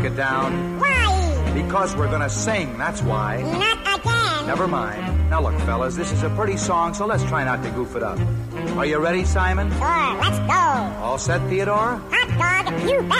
it down? Why? Because we're gonna sing, that's why. Not again. Never mind. Now look, fellas, this is a pretty song, so let's try not to goof it up. Are you ready, Simon? Sure, let's go. All set, Theodore? Hot dog, you bet.